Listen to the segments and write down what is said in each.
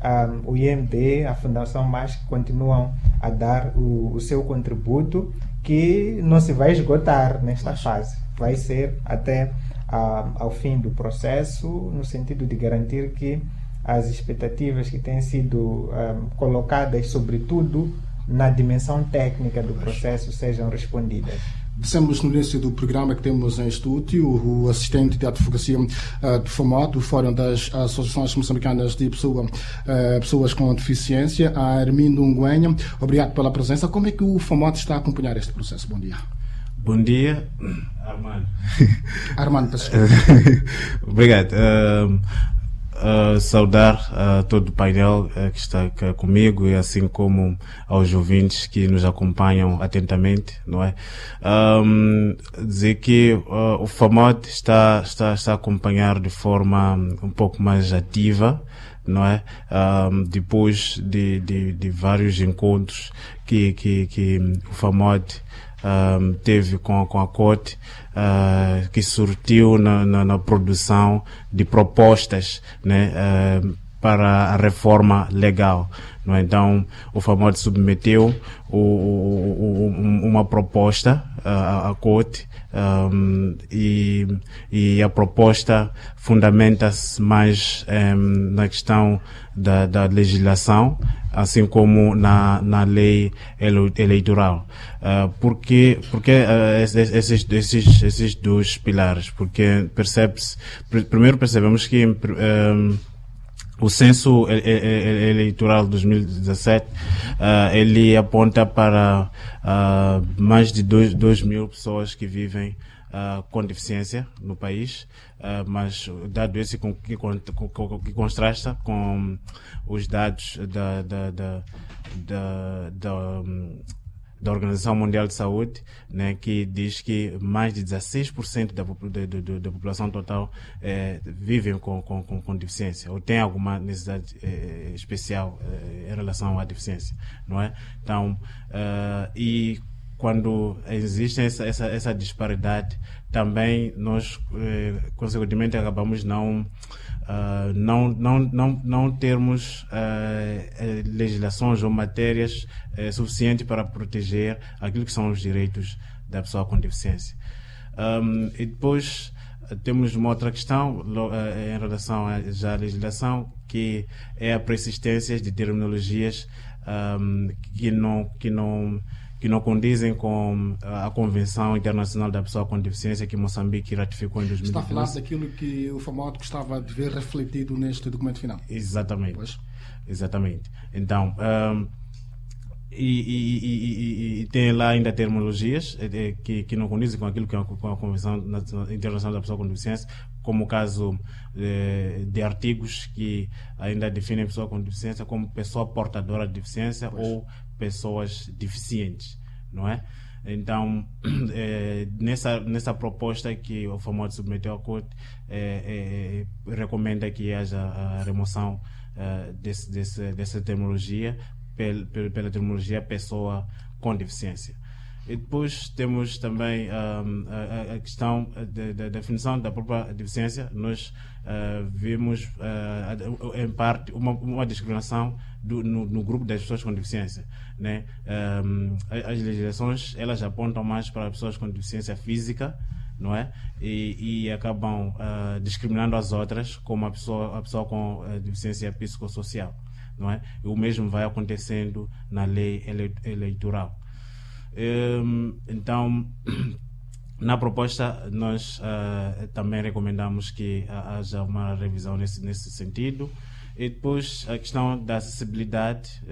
o IMD, a Fundação MAS, continuam a dar o seu contributo, que não se vai esgotar nesta fase. Vai ser até ao fim do processo, no sentido de garantir que as expectativas que têm sido colocadas, sobretudo na dimensão técnica do processo, sejam respondidas. Dissemos no início do programa que temos em estúdio o assistente de advocacia do FAMOD, do Fórum das Associações Moçambicanas de Pessoas com Deficiência, a Armindo Nguenha. Obrigado pela presença. Como é que o FAMOD está a acompanhar este processo? Bom dia. Bom dia, Armando. Armando, peço Obrigado. Saudar todo o painel que está comigo, e assim como aos ouvintes que nos acompanham atentamente, não é? Dizer que o FAMOD está a acompanhar de forma um pouco mais ativa, não é? Depois de vários encontros que o FAMOD teve com a COTE, que surtiu na produção de propostas, né, para a reforma legal. Não é? Então, o FAMOD submeteu uma proposta à COTE, e a proposta fundamenta-se mais na questão da legislação, assim como na lei eleitoral. Porque esses dois pilares? Porque primeiro percebemos que o censo eleitoral de 2017, ele aponta para mais de 2 mil pessoas que vivem com deficiência no país, mas dado esse que contrasta com os dados da Organização Mundial de Saúde, né, que diz que mais de 16% da população total vivem com deficiência, ou tem alguma necessidade especial em relação à deficiência, não é? Então, e quando existe essa disparidade, também nós, consequentemente, acabamos não termos legislações ou matérias suficientes para proteger aquilo que são os direitos da pessoa com deficiência. E depois temos uma outra questão em relação à legislação, que é a persistência de terminologias que não condizem com a Convenção Internacional da Pessoa com Deficiência, que Moçambique ratificou em 2012. Está a falar daquilo que o FAMOD gostava de ver refletido neste documento final. Exatamente. Pois. Exatamente. Então, e tem lá ainda terminologias que não condizem com aquilo que é com a Convenção Internacional da Pessoa com Deficiência, como o caso de artigos que ainda definem a pessoa com deficiência como pessoa portadora de deficiência, pois, ou pessoas deficientes, não é? Então, nessa proposta que o FAMOD submeteu à COTE, recomenda que haja a remoção dessa terminologia pela terminologia pessoa com deficiência. E depois temos também a questão da definição da própria deficiência. Nós vimos, em parte, uma discriminação no grupo das pessoas com deficiência, né? As legislações, elas apontam mais para pessoas com deficiência física, não é? E acabam discriminando as outras, como a pessoa com deficiência psicossocial, não é? E o mesmo vai acontecendo na lei eleitoral. Então, na proposta, nós também recomendamos que haja uma revisão nesse sentido. E depois a questão da acessibilidade,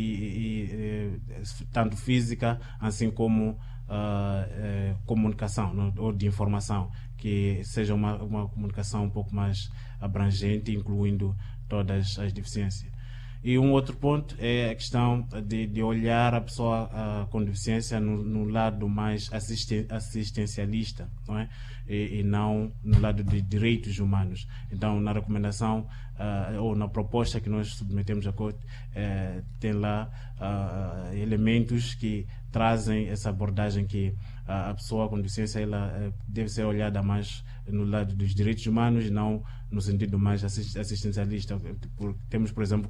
tanto física, assim como comunicação, não? Ou de informação, que seja uma comunicação um pouco mais abrangente, incluindo todas as deficiências. E um outro ponto é a questão de olhar a pessoa com deficiência no lado mais assistencialista, não é? E não no lado de direitos humanos. Então, na recomendação ou na proposta que nós submetemos à COTE, tem lá elementos que trazem essa abordagem que a pessoa com deficiência ela deve ser olhada mais no lado dos direitos humanos e não no sentido mais assistencialista. Temos, por exemplo,